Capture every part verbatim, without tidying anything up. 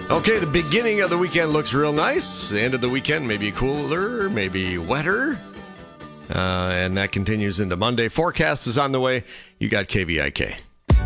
Okay, the beginning of the weekend looks real nice. The end of the weekend, maybe cooler, maybe wetter. Uh, and that continues into Monday. Forecast is on the way. You got K V I K.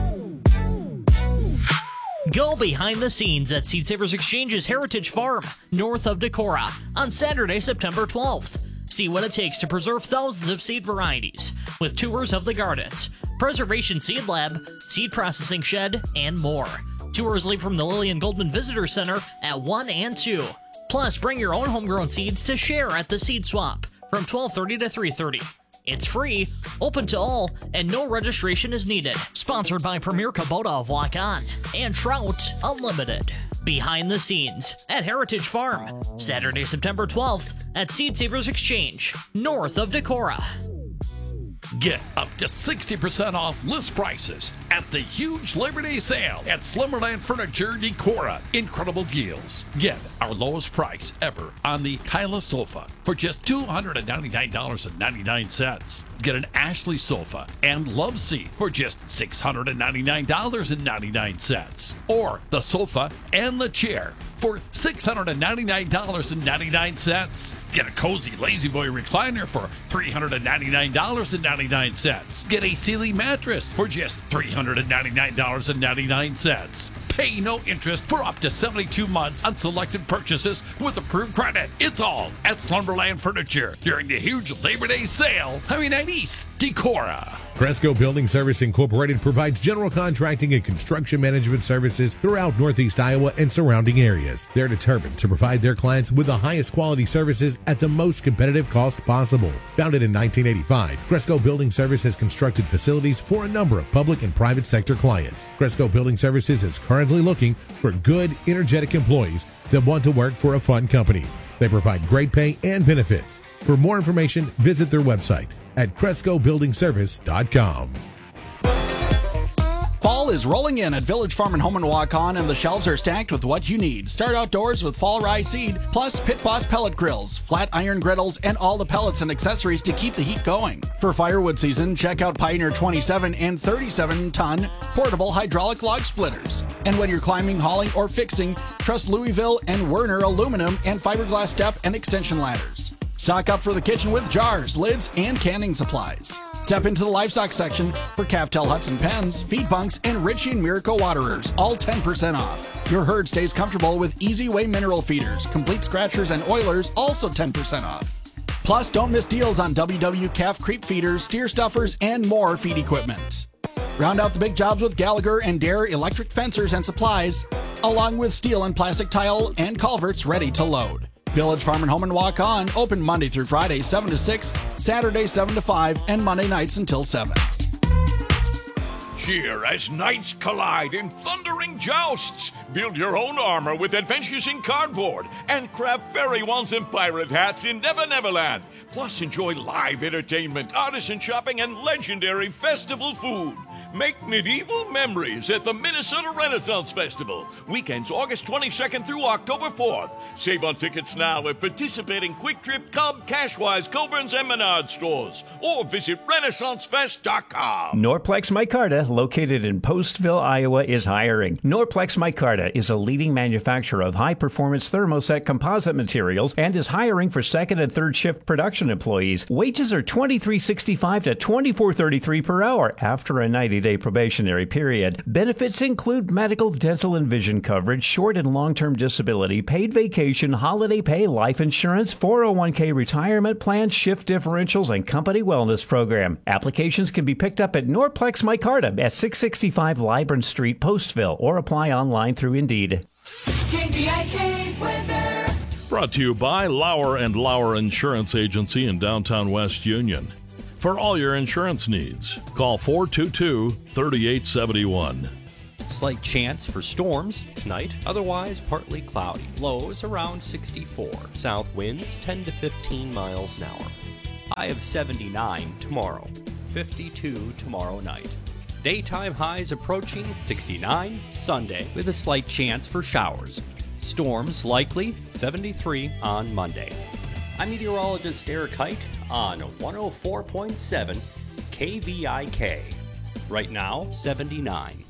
Go behind the scenes at Seed Savers Exchange's Heritage Farm, north of Decorah, on Saturday, September twelfth. See what it takes to preserve thousands of seed varieties, with tours of the gardens, Preservation Seed Lab, seed processing shed, and more. Tours leave from the Lillian Goldman Visitor Center at one and two. Plus, bring your own homegrown seeds to share at the Seed Swap from twelve thirty to three thirty. It's free, open to all, and no registration is needed. Sponsored by Premier Kubota of Waukon and Trout Unlimited. Behind the scenes at Heritage Farm, Saturday, September twelfth at Seed Savers Exchange, north of Decorah. Get up to sixty percent off list prices at the huge Labor Day sale at Slumberland Furniture Decorah. Incredible deals. Get our lowest price ever on the Kyla sofa for just two hundred ninety-nine dollars and ninety-nine cents. Get an Ashley sofa and love seat for just six hundred ninety-nine dollars and ninety-nine cents. Or the sofa and the chair for six hundred ninety-nine dollars and ninety-nine cents. Get a cozy Lazy Boy recliner for three hundred ninety-nine dollars and ninety-nine cents. Get a Sealy mattress for just three hundred ninety-nine dollars and ninety-nine cents. Pay no interest for up to seventy-two months on selected purchases with approved credit. It's all at Slumberland Furniture during the huge Labor Day sale. Highway East, Decorah. Cresco Building Service Incorporated provides general contracting and construction management services throughout Northeast Iowa and surrounding areas. They're determined to provide their clients with the highest quality services at the most competitive cost possible. Founded in nineteen eighty-five, Cresco Building Service has constructed facilities for a number of public and private sector clients. Cresco Building Services is currently looking for good, energetic employees that want to work for a fun company. They provide great pay and benefits. For more information, visit their website at cresco building service dot com. Fall is rolling in at Village Farm and Home in Waukon, and the shelves are stacked with what you need. Start outdoors with fall rye seed, plus Pit Boss pellet grills, flat iron griddles, and all the pellets and accessories to keep the heat going. For firewood season, check out Pioneer twenty-seven and thirty-seven ton portable hydraulic log splitters. And when you're climbing, hauling, or fixing, trust Louisville and Werner aluminum and fiberglass step and extension ladders. Stock up for the kitchen with jars, lids, and canning supplies. Step into the livestock section for Caftel Hudson pens, feed bunks, and Ritchie and Miracle waterers, all ten percent off. Your herd stays comfortable with Easy Way mineral feeders, complete scratchers, and oilers, also ten percent off. Plus, don't miss deals on W W calf creep feeders, steer stuffers, and more feed equipment. Round out the big jobs with Gallagher and Dare electric fencers and supplies, along with steel and plastic tile and culverts ready to load. Village Farm and Home and Walk On, open Monday through Friday, seven to six, Saturday, seven to five, and Monday nights until seven. Cheer as knights collide in thundering jousts. Build your own armor with Adventures in Cardboard and craft fairy wands and pirate hats in Never Neverland. Plus, enjoy live entertainment, artisan shopping, and legendary festival food. Make medieval memories at the Minnesota Renaissance Festival. Weekends August twenty-second through October fourth. Save on tickets now at participating Quick Trip, Cub, Cashwise, Coburn's, and Menard stores. Or visit renaissance fest dot com. Norplex Micarta, located in Postville, Iowa, is hiring. Norplex Micarta is a leading manufacturer of high-performance thermoset composite materials and is hiring for second and third shift production employees. Wages are twenty-three sixty-five to twenty-four thirty-three per hour after a ninety day probationary period. Benefits include medical, dental, and vision coverage, short and long-term disability, paid vacation, holiday pay, life insurance, four oh one k retirement plan, shift differentials, and company wellness program. Applications can be picked up at Norplex Micarta at six sixty-five Libron Street, Postville, or apply online through Indeed. K V I K weather. Brought to you by Lauer and Lauer Insurance Agency in downtown West Union. For all your insurance needs, call four two two, three eight seven one. Slight chance for storms tonight, otherwise partly cloudy. Lows around sixty-four. South winds ten to fifteen miles an hour. High of seventy-nine tomorrow. fifty-two tomorrow night. Daytime highs approaching sixty-nine Sunday with a slight chance for showers. Storms likely seventy-three on Monday. I'm meteorologist Eric Hike on one oh four point seven K V I K. Right now, seventy-nine.